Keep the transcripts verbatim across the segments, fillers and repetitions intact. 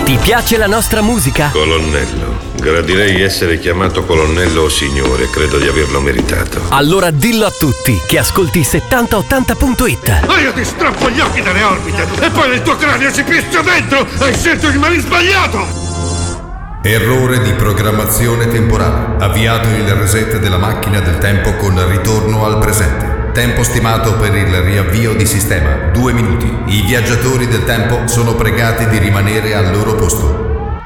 Ti piace la nostra musica? Colonnello, gradirei essere chiamato colonnello o signore, credo di averlo meritato. Allora dillo a tutti che ascolti settanta ottanta punto it. Ma io ti strappo gli occhi dalle orbite e poi nel tuo cranio ci pizzo dentro! Hai scelto il mani sbagliato! Errore di programmazione temporale. Avviato il reset della macchina del tempo con ritorno al presente. Tempo stimato per il riavvio di sistema, due minuti. I viaggiatori del tempo sono pregati di rimanere al loro posto.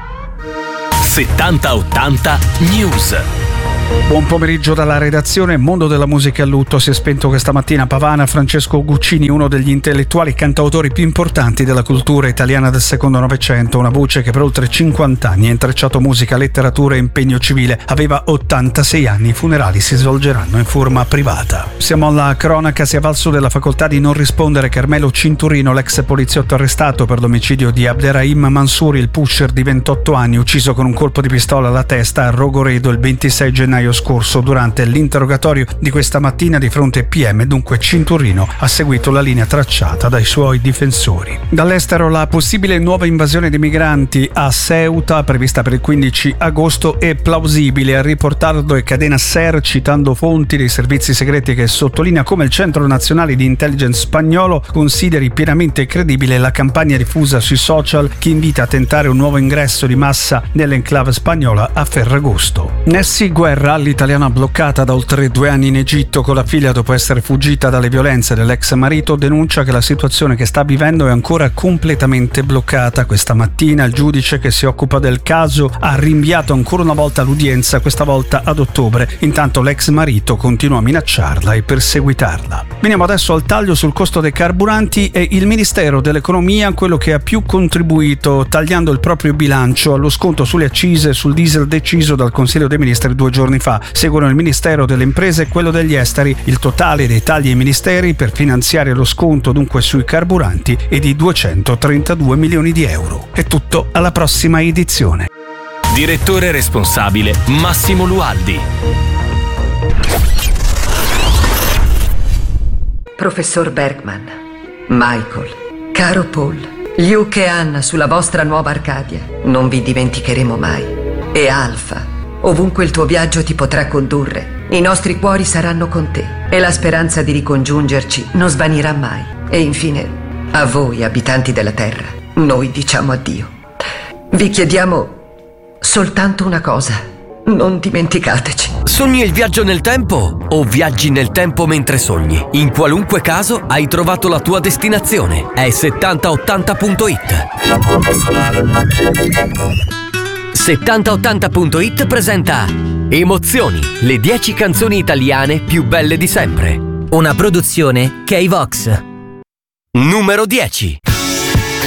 settanta ottanta News. Buon pomeriggio dalla redazione. Mondo della musica a lutto. Si è spento questa mattina a Pavana Francesco Guccini, uno degli intellettuali e cantautori più importanti della cultura italiana del secondo Novecento, una voce che per oltre cinquanta anni ha intrecciato musica, letteratura e impegno civile. Aveva ottantasei anni. I funerali si svolgeranno in forma privata. Siamo alla cronaca. Si è avvalso della facoltà di non rispondere Carmelo Cinturino, l'ex poliziotto arrestato per l'omicidio di Abderrahim Mansouri, il pusher di ventotto anni, ucciso con un colpo di pistola alla testa a Rogoredo il ventisei gennaio scorso. Durante l'interrogatorio di questa mattina di fronte ai P M, dunque, Cinturino ha seguito la linea tracciata dai suoi difensori. Dall'estero, la possibile nuova invasione di migranti a Ceuta, prevista per il quindici agosto, è plausibile. A riportarlo è Cadena Ser, citando fonti dei servizi segreti, che sottolinea come il Centro Nazionale di Intelligence spagnolo consideri pienamente credibile la campagna diffusa sui social che invita a tentare un nuovo ingresso di massa nell'enclave spagnola a Ferragosto. Nessi Guerra, l'italiana bloccata da oltre due anni in Egitto con la figlia dopo essere fuggita dalle violenze dell'ex marito, denuncia che la situazione che sta vivendo è ancora completamente bloccata. Questa mattina il giudice che si occupa del caso ha rinviato ancora una volta l'udienza, questa volta ad ottobre. Intanto l'ex marito continua a minacciarla e perseguitarla. Veniamo adesso al taglio sul costo dei carburanti. È il Ministero dell'Economia quello che ha più contribuito, tagliando il proprio bilancio allo sconto sulle accise sul diesel deciso dal Consiglio dei Ministri due giorni fa. Seguono il Ministero delle Imprese e quello degli Esteri. Il totale dei tagli ai ministeri per finanziare lo sconto dunque sui carburanti è di duecentotrentadue milioni di euro. È tutto, alla prossima edizione. Direttore responsabile Massimo Lualdi. Professor Bergman, Michael, caro Paul, Luke e Anna sulla vostra nuova Arcadia, non vi dimenticheremo mai. E Alfa, ovunque il tuo viaggio ti potrà condurre, i nostri cuori saranno con te e la speranza di ricongiungerci non svanirà mai. E infine, a voi, abitanti della Terra, noi diciamo addio. Vi chiediamo soltanto una cosa: non dimenticateci. Sogni il viaggio nel tempo o viaggi nel tempo mentre sogni? In qualunque caso hai trovato la tua destinazione. È settanta ottanta punto it. settanta ottanta punto it presenta Emozioni, le dieci canzoni italiane più belle di sempre. Una produzione K-Vox. Numero dieci.